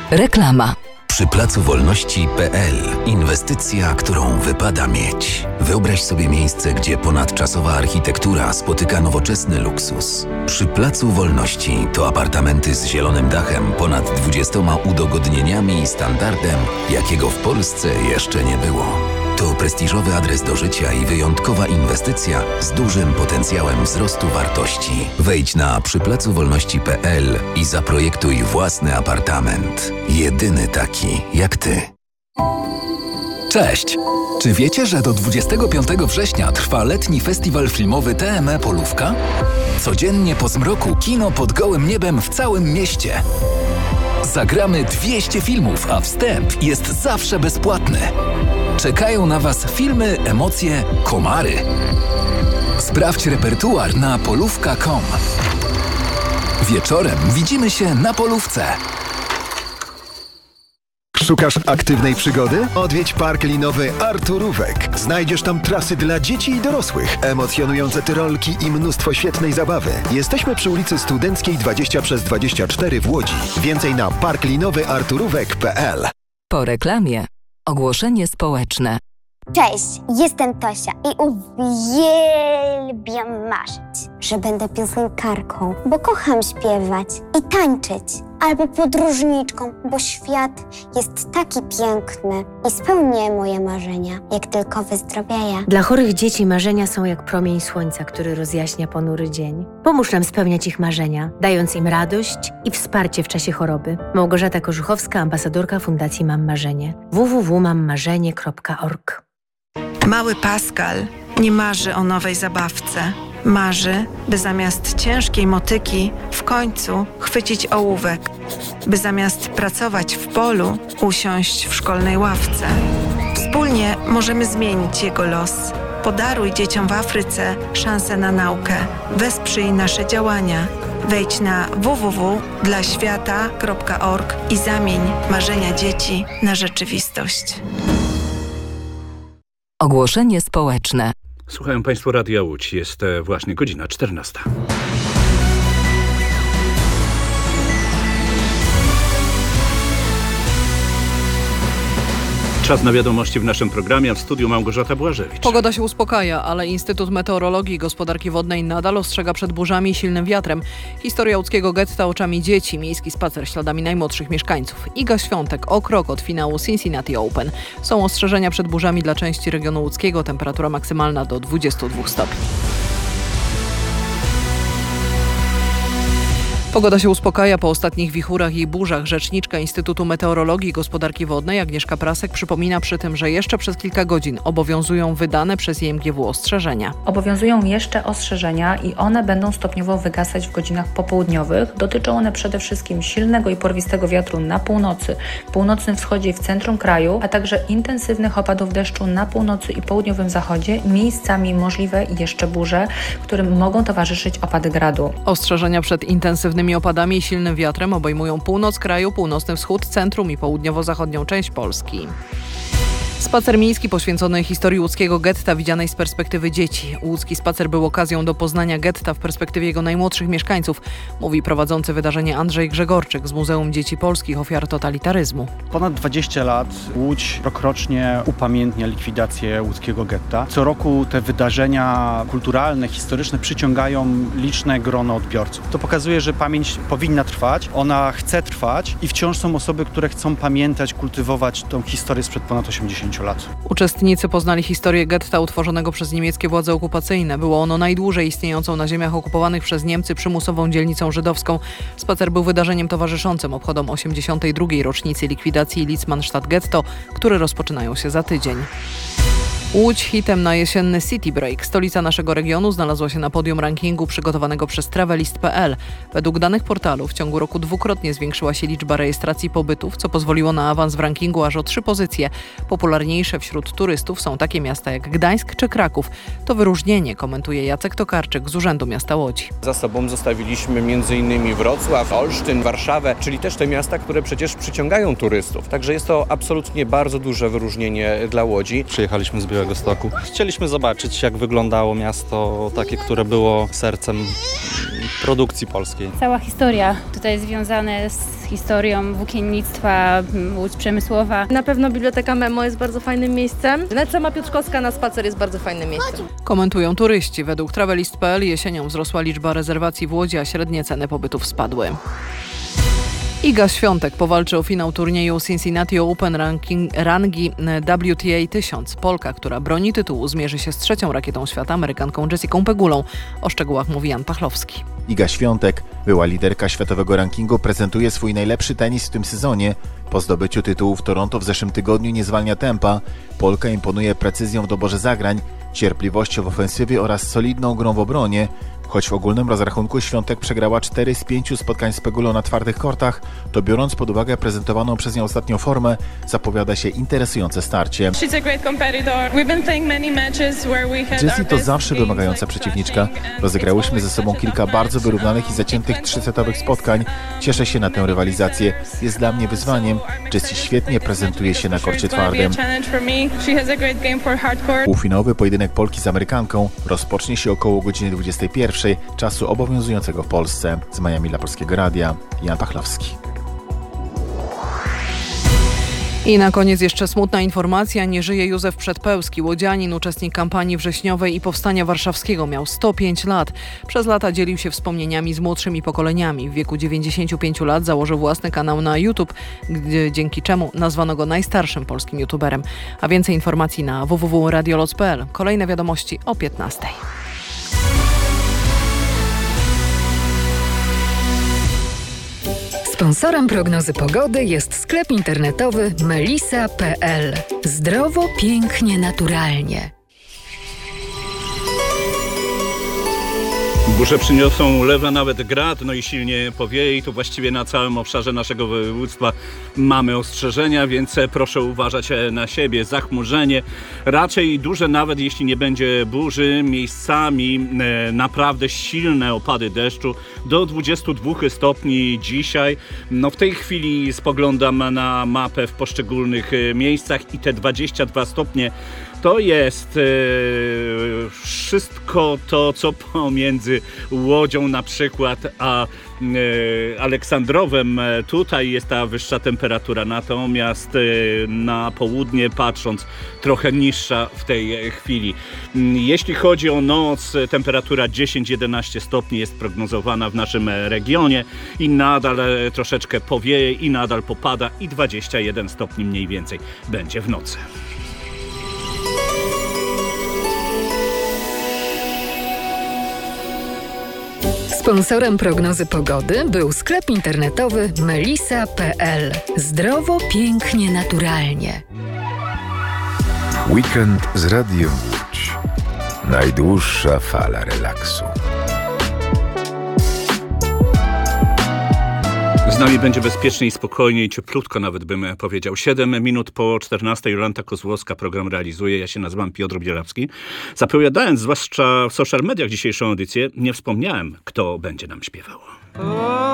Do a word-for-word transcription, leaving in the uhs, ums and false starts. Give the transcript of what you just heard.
Reklama. Przy Placu Wolności kropka pe el inwestycja, którą wypada mieć. Wyobraź sobie miejsce, gdzie ponadczasowa architektura spotyka nowoczesny luksus. Przy Placu Wolności to apartamenty z zielonym dachem, ponad dwudziestoma udogodnieniami i standardem, jakiego w Polsce jeszcze nie było. To prestiżowy adres do życia i wyjątkowa inwestycja z dużym potencjałem wzrostu wartości. Wejdź na przy placu wolności kropka pe el i zaprojektuj własny apartament. Jedyny taki jak ty. Cześć! Czy wiecie, że do dwudziestego piątego września trwa letni festiwal filmowy T M E Polówka? Codziennie po zmroku kino pod gołym niebem w całym mieście. Zagramy dwieście filmów, a wstęp jest zawsze bezpłatny. Czekają na Was filmy, emocje, komary. Sprawdź repertuar na polówka kropka com. Wieczorem widzimy się na polówce. Szukasz aktywnej przygody? Odwiedź park linowy Arturówek. Znajdziesz tam trasy dla dzieci i dorosłych, emocjonujące tyrolki i mnóstwo świetnej zabawy. Jesteśmy przy ulicy Studenckiej dwadzieścia przez dwadzieścia cztery w Łodzi. Więcej na park linowy arturówek kropka pe el. Po reklamie ogłoszenie społeczne. Cześć, jestem Tosia i uwielbiam marzyć, że będę piosenkarką, bo kocham śpiewać i tańczyć. Albo podróżniczką, bo świat jest taki piękny i spełnię moje marzenia, jak tylko wyzdrowieję. Dla chorych dzieci marzenia są jak promień słońca, który rozjaśnia ponury dzień. Pomóż nam spełniać ich marzenia, dając im radość i wsparcie w czasie choroby. Małgorzata Korzuchowska, ambasadorka Fundacji Mam Marzenie. w w w kropka mam marzenie kropka org. Mały Pascal nie marzy o nowej zabawce. Marzy, by zamiast ciężkiej motyki w końcu chwycić ołówek, by zamiast pracować w polu usiąść w szkolnej ławce. Wspólnie możemy zmienić jego los. Podaruj dzieciom w Afryce szansę na naukę. Wesprzyj nasze działania. Wejdź na w w w kropka dla świata kropka org i zamień marzenia dzieci na rzeczywistość. Ogłoszenie społeczne. Słuchają Państwo Radia Łódź. Jest właśnie godzina czternasta. Czas na wiadomości w naszym programie, a w studiu Małgorzata Błażewicz. Pogoda się uspokaja, ale Instytut Meteorologii i Gospodarki Wodnej nadal ostrzega przed burzami i silnym wiatrem. Historia łódzkiego getta oczami dzieci, miejski spacer śladami najmłodszych mieszkańców. Iga Świątek o krok od finału Cincinnati Open. Są ostrzeżenia przed burzami dla części regionu łódzkiego, temperatura maksymalna do dwudziestu dwóch stopni. Pogoda się uspokaja po ostatnich wichurach i burzach. Rzeczniczka Instytutu Meteorologii i Gospodarki Wodnej Agnieszka Prasek przypomina przy tym, że jeszcze przez kilka godzin obowiązują wydane przez I M G W ostrzeżenia. Obowiązują jeszcze ostrzeżenia i one będą stopniowo wygasać w godzinach popołudniowych. Dotyczą one przede wszystkim silnego i porwistego wiatru na północy, północnym wschodzie i w centrum kraju, a także intensywnych opadów deszczu na północy i południowym zachodzie. Miejscami możliwe jeszcze burze, którym mogą towarzyszyć opady gradu. Ostrzeżenia przed intensywnymi opadami i silnym wiatrem obejmują północ kraju, północny wschód, centrum i południowo-zachodnią część Polski. Spacer miejski poświęcony historii łódzkiego getta widzianej z perspektywy dzieci. Łódzki spacer był okazją do poznania getta w perspektywie jego najmłodszych mieszkańców, mówi prowadzący wydarzenie Andrzej Grzegorczyk z Muzeum Dzieci Polskich Ofiar Totalitaryzmu. Ponad dwadzieścia lat Łódź rokrocznie upamiętnia likwidację łódzkiego getta. Co roku te wydarzenia kulturalne, historyczne przyciągają liczne grono odbiorców. To pokazuje, że pamięć powinna trwać, ona chce trwać i wciąż są osoby, które chcą pamiętać, kultywować tą historię sprzed ponad osiemdziesięciu lat. Uczestnicy poznali historię getta utworzonego przez niemieckie władze okupacyjne. Było ono najdłużej istniejącą na ziemiach okupowanych przez Niemcy przymusową dzielnicą żydowską. Spacer był wydarzeniem towarzyszącym obchodom osiemdziesiątej drugiej rocznicy likwidacji Litzmannstadt Getto, które rozpoczynają się za tydzień. Łódź hitem na jesienny City Break. Stolica naszego regionu znalazła się na podium rankingu przygotowanego przez travelist kropka pe el. Według danych portalu w ciągu roku dwukrotnie zwiększyła się liczba rejestracji pobytów, co pozwoliło na awans w rankingu aż o trzy pozycje. Popularniejsze wśród turystów są takie miasta jak Gdańsk czy Kraków. To wyróżnienie komentuje Jacek Tokarczyk z Urzędu Miasta Łodzi. Za sobą zostawiliśmy między innymi Wrocław, Olsztyn, Warszawę, czyli też te miasta, które przecież przyciągają turystów. Także jest to absolutnie bardzo duże wyróżnienie dla Łodzi. Przyjechaliśmy z Białegostoku. Chcieliśmy zobaczyć, jak wyglądało miasto takie, które było sercem produkcji polskiej. Cała historia tutaj związana z historią włókiennictwa, Łódź Przemysłowa. Na pewno Biblioteka Memo jest bardzo fajnym miejscem. Nawet sama Piotrkowska na spacer jest bardzo fajnym miejscem. Komentują turyści. Według travelist kropka p l jesienią wzrosła liczba rezerwacji w Łodzi, a średnie ceny pobytów spadły. Iga Świątek powalczy o finał turnieju Cincinnati Open ranking, rangi W T A tysiąc. Polka, która broni tytułu, zmierzy się z trzecią rakietą świata, Amerykanką Jessicą Pegulą. O szczegółach mówi Jan Pachlowski. Iga Świątek, była liderka światowego rankingu, prezentuje swój najlepszy tenis w tym sezonie. Po zdobyciu tytułu w Toronto w zeszłym tygodniu nie zwalnia tempa. Polka imponuje precyzją w doborze zagrań, cierpliwością w ofensywie oraz solidną grą w obronie. Choć w ogólnym rozrachunku Świątek przegrała cztery z pięciu spotkań z Pegulą na twardych kortach, to biorąc pod uwagę prezentowaną przez nią ostatnią formę, zapowiada się interesujące starcie. Jessie to zawsze wymagająca przeciwniczka. Rozegrałyśmy ze sobą kilka bardzo wyrównanych i zaciętych trzysetowych spotkań. Cieszę się na tę rywalizację. Jest dla mnie wyzwaniem. Jessie świetnie prezentuje się na korcie twardym. Półfinałowy pojedynek Polki z Amerykanką rozpocznie się około godziny dwudziestej pierwszej czasu obowiązującego w Polsce. Z Miami dla Polskiego Radia, Jan Pachlowski. I na koniec jeszcze smutna informacja. Nie żyje Józef Przedpełski, łodzianin, uczestnik kampanii wrześniowej i Powstania Warszawskiego. Miał sto pięć lat. Przez lata dzielił się wspomnieniami z młodszymi pokoleniami. W wieku dziewięćdziesięciu pięciu lat założył własny kanał na YouTube, dzięki czemu nazwano go najstarszym polskim youtuberem. A więcej informacji na w w w kropka radioloc kropka p l. Kolejne wiadomości o piętnastej. Sponsorem prognozy pogody jest sklep internetowy melisa kropka p l. Zdrowo, pięknie, naturalnie. Burze przyniosą lewe, nawet grad, no i silnie powieje i tu właściwie na całym obszarze naszego województwa mamy ostrzeżenia, więc proszę uważać na siebie. Zachmurzenie, raczej duże, nawet jeśli nie będzie burzy, miejscami naprawdę silne opady deszczu do dwudziestu dwóch stopni dzisiaj. No w tej chwili spoglądam na mapę w poszczególnych miejscach i te dwadzieścia dwa stopnie to jest e, wszystko to, co pomiędzy Łodzią na przykład a e, Aleksandrowem. Tutaj jest ta wyższa temperatura, natomiast e, na południe patrząc trochę niższa w tej chwili. Jeśli chodzi o noc, temperatura dziesięć do jedenastu stopni jest prognozowana w naszym regionie i nadal troszeczkę powieje i nadal popada i dwadzieścia jeden stopni mniej więcej będzie w nocy. Sponsorem prognozy pogody był sklep internetowy melisa kropka p l. Zdrowo, pięknie, naturalnie. Weekend z Radiem Łódź. Najdłuższa fala relaksu. Z nami będzie bezpiecznie i spokojnie i cieplutko nawet bym powiedział. siedem minut po czternastej. Jolanta Kozłowska program realizuje. Ja się nazywam Piotr Bielawski. Zapowiadając zwłaszcza w social mediach dzisiejszą edycję, nie wspomniałem, kto będzie nam śpiewał.